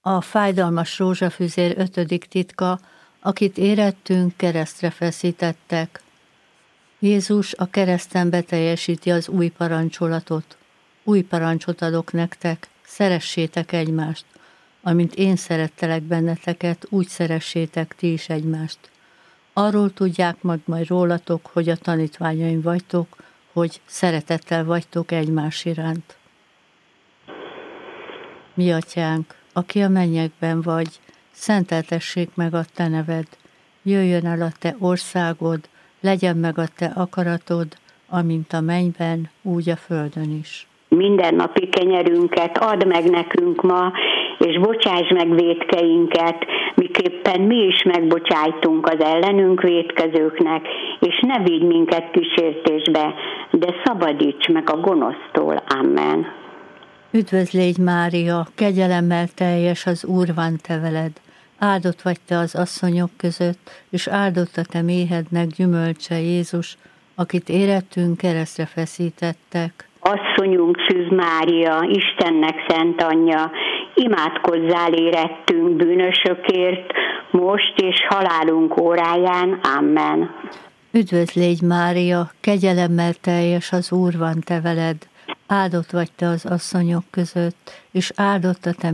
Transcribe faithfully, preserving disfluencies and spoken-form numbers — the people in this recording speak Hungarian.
A fájdalmas rózsafüzér ötödik titka, akit érettünk, keresztre feszítettek. Jézus a kereszten beteljesíti az új parancsolatot. Új parancsot adok nektek, szeressétek egymást. Amint én szerettelek benneteket, úgy szeressétek ti is egymást. Arról tudják majd majd rólatok, hogy a tanítványaim vagytok, hogy szeretettel vagytok egymás iránt. Mi atyánk, aki a mennyekben vagy, szenteltessék meg a te neved, jöjjön el a te országod, legyen meg a te akaratod, amint a mennyben, úgy a földön is. Mindennapi kenyerünket add meg nekünk ma, és bocsáss meg vétkeinket, miképpen mi is megbocsájtunk az ellenünk vétkezőknek, és ne vigy minket kísértésbe, de szabadíts meg a gonosztól. Amen. Üdvözl légy, Mária, kegyelemmel teljes, az Úr van te veled. Áldott vagy te az asszonyok között, és áldott a te méhednek gyümölcse Jézus, akit érettünk, keresztre feszítettek. Asszonyunk Szűz Mária, Istennek szent anyja, imádkozzál érettünk bűnösökért, most és halálunk óráján. Amen. Üdvözl légy, Mária, kegyelemmel teljes, az Úr van te veled. Áldott vagy te az asszonyok között, és áldott a te